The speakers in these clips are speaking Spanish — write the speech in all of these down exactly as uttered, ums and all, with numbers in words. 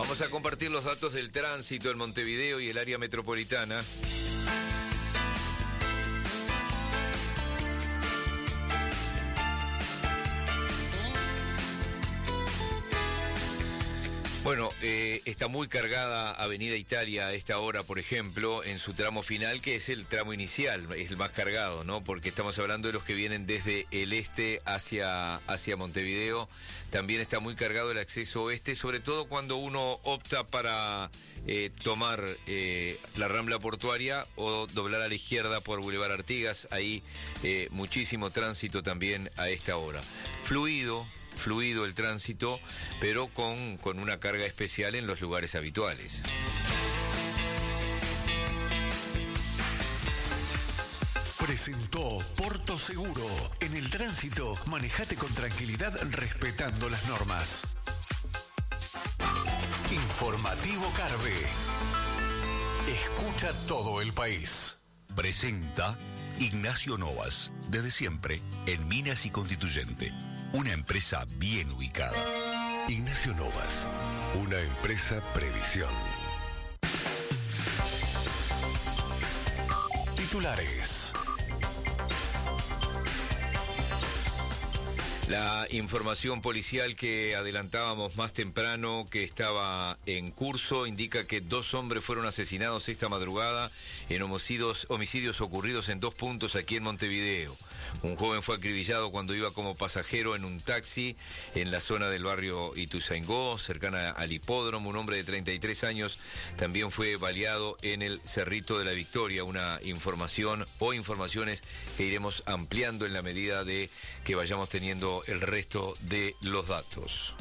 Vamos a compartir los datos del tránsito en Montevideo y el área metropolitana. Bueno, eh, está muy cargada Avenida Italia a esta hora, por ejemplo, en su tramo final, que es el tramo inicial, es el más cargado, ¿no? Porque estamos hablando de los que vienen desde el este hacia, hacia Montevideo. También está muy cargado el acceso oeste, sobre todo cuando uno opta para eh, tomar eh, la Rambla Portuaria o doblar a la izquierda por Boulevard Artigas. Ahí eh, muchísimo tránsito también a esta hora. Fluido. fluido el tránsito, pero con, con una carga especial en los lugares habituales. Presentó Porto Seguro. En el tránsito, manejate con tranquilidad respetando las normas. Informativo Carve. Escucha todo el país. Presenta Ignacio Novas, desde siempre en Minas y Constituyente. Una empresa bien ubicada. Ignacio Novas, una empresa Previsión. Titulares. La información policial que adelantábamos más temprano, que estaba en curso, indica que dos hombres fueron asesinados esta madrugada en homicidios, homicidios ocurridos en dos puntos aquí en Montevideo. Un joven fue acribillado cuando iba como pasajero en un taxi en la zona del barrio Ituzaingó, cercana al hipódromo. Un hombre de treinta y tres años también fue baleado en el Cerrito de la Victoria. Una información o informaciones que iremos ampliando en la medida de que vayamos teniendo el resto de los datos.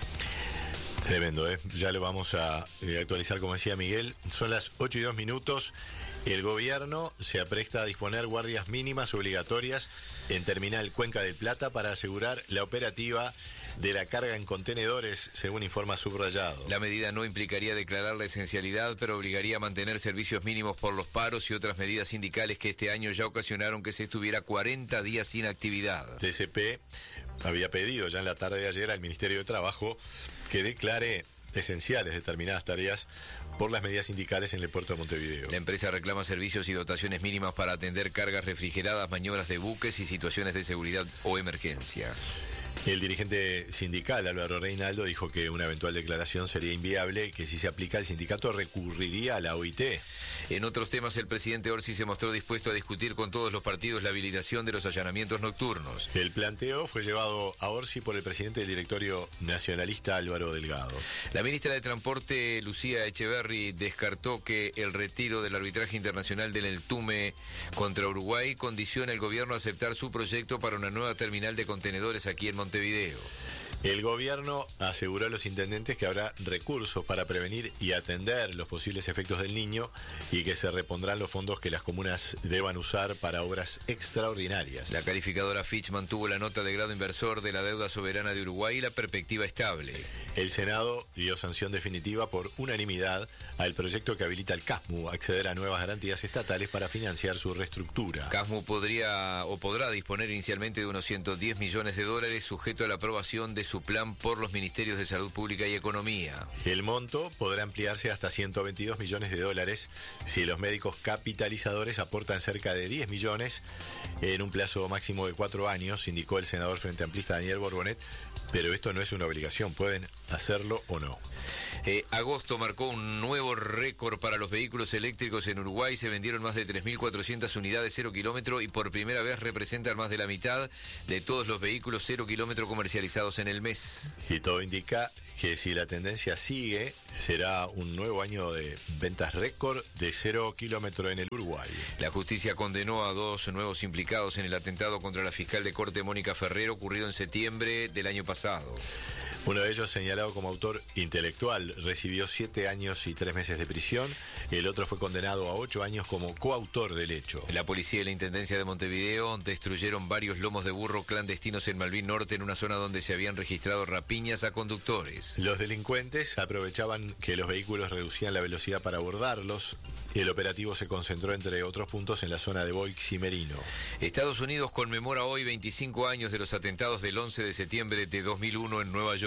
Tremendo, ¿eh? Ya lo vamos a eh, actualizar, como decía Miguel. Son las ocho y dos minutos. El gobierno se apresta a disponer guardias mínimas obligatorias en Terminal Cuenca del Plata para asegurar la operativa de la carga en contenedores, según informa Subrayado. La medida no implicaría declarar la esencialidad, pero obligaría a mantener servicios mínimos por los paros y otras medidas sindicales que este año ya ocasionaron que se estuviera cuarenta días sin actividad. T C P había pedido ya en la tarde de ayer al Ministerio de Trabajo que declare esenciales determinadas tareas por las medidas sindicales en el puerto de Montevideo. La empresa reclama servicios y dotaciones mínimas para atender cargas refrigeradas, maniobras de buques y situaciones de seguridad o emergencia. El dirigente sindical Álvaro Reinaldo dijo que una eventual declaración sería inviable y que si se aplica el sindicato recurriría a la O I T. En otros temas, el presidente Orsi se mostró dispuesto a discutir con todos los partidos la habilitación de los allanamientos nocturnos. El planteo fue llevado a Orsi por el presidente del directorio nacionalista Álvaro Delgado. La ministra de Transporte Lucía Echeverri descartó que el retiro del arbitraje internacional del Eltume contra Uruguay condicione al gobierno a aceptar su proyecto para una nueva terminal de contenedores aquí en Montevideo. Montevideo. El gobierno aseguró a los intendentes que habrá recursos para prevenir y atender los posibles efectos del Niño y que se repondrán los fondos que las comunas deban usar para obras extraordinarias. La calificadora Fitch mantuvo la nota de grado inversor de la deuda soberana de Uruguay y la perspectiva estable. El Senado dio sanción definitiva por unanimidad al proyecto que habilita al CASMU a acceder a nuevas garantías estatales para financiar su reestructura. CASMU podría o podrá disponer inicialmente de unos ciento diez millones de dólares sujeto a la aprobación de su plan por los Ministerios de Salud Pública y Economía. El monto podrá ampliarse hasta ciento veintidós millones de dólares si los médicos capitalizadores aportan cerca de diez millones en un plazo máximo de cuatro años, indicó el senador Frente Amplista Daniel Borbonet, pero esto no es una obligación, pueden hacerlo o no. Eh, agosto marcó un nuevo récord para los vehículos eléctricos en Uruguay. Se vendieron más de tres mil cuatrocientas unidades cero kilómetro y por primera vez representan más de la mitad de todos los vehículos cero kilómetro comercializados en el mes. Y todo indica que si la tendencia sigue, será un nuevo año de ventas récord de cero kilómetro en el Uruguay. La justicia condenó a dos nuevos implicados en el atentado contra la fiscal de corte Mónica Ferrero, ocurrido en septiembre del año pasado. Uno de ellos, señalado como autor intelectual, recibió siete años y tres meses de prisión. El otro fue condenado a ocho años como coautor del hecho. La policía y la Intendencia de Montevideo destruyeron varios lomos de burro clandestinos en Malvin Norte, en una zona donde se habían registrado rapiñas a conductores. Los delincuentes aprovechaban que los vehículos reducían la velocidad para abordarlos. El operativo se concentró, entre otros puntos, en la zona de Boix y Merino. Estados Unidos conmemora hoy veinticinco años de los atentados del once de septiembre de dos mil uno en Nueva York.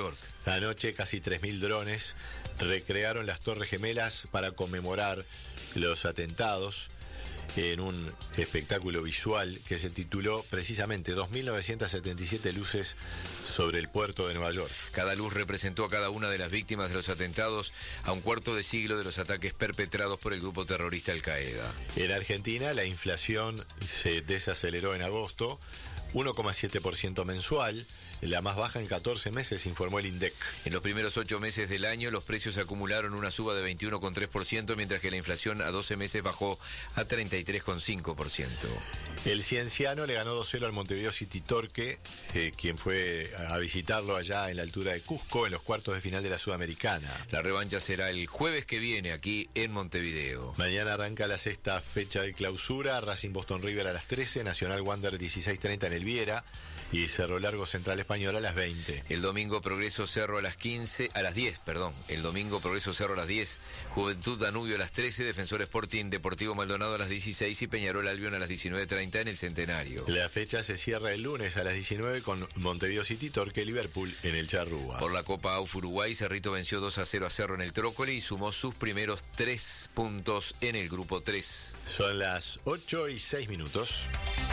Anoche casi tres mil drones recrearon las Torres Gemelas para conmemorar los atentados en un espectáculo visual que se tituló precisamente dos mil novecientas setenta y siete luces sobre el puerto de Nueva York. Cada luz representó a cada una de las víctimas de los atentados a un cuarto de siglo de los ataques perpetrados por el grupo terrorista Al Qaeda. En Argentina la inflación se desaceleró en agosto, uno coma siete por ciento mensual, la más baja en catorce meses, informó el INDEC. En los primeros ocho meses del año, los precios acumularon una suba de veintiuno coma tres por ciento, mientras que la inflación a doce meses bajó a treinta y tres coma cinco por ciento. El Cienciano le ganó dos cero al Montevideo City Torque, eh, quien fue a visitarlo allá en la altura de Cusco, en los cuartos de final de la Sudamericana. La revancha será el jueves que viene, aquí en Montevideo. Mañana arranca la sexta fecha de clausura, Racing Boston River a las trece, Nacional Wander dieciséis treinta en el Viera y Cerro Largo Central Español a las veinte. El domingo Progreso Cerro a las quince, a las diez, perdón. El domingo Progreso Cerro a las diez, Juventud Danubio a las trece, Defensor Sporting Deportivo Maldonado a las dieciséis y Peñarol Albion a las diecinueve treinta en el Centenario. La fecha se cierra el lunes a las diecinueve con Montevideo City Torque Liverpool en el Charrúa. Por la Copa A U F Uruguay, Cerrito venció dos a cero a Cerro en el Trócoli y sumó sus primeros tres puntos en el grupo tres. Son las ocho y seis minutos.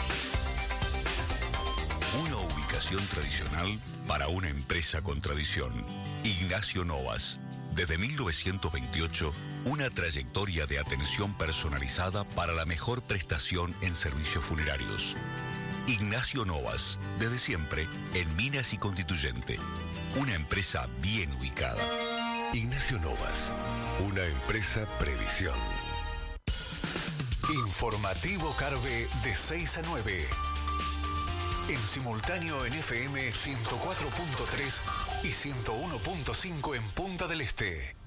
Una ubicación tradicional para una empresa con tradición. Ignacio Novas. Desde mil novecientos veintiocho, una trayectoria de atención personalizada para la mejor prestación en servicios funerarios. Ignacio Novas. Desde siempre en Minas y Constituyente. Una empresa bien ubicada. Ignacio Novas. Una empresa Previsión. Informativo Carve de seis a nueve. En simultáneo en F M ciento cuatro punto tres y ciento uno punto cinco en Punta del Este.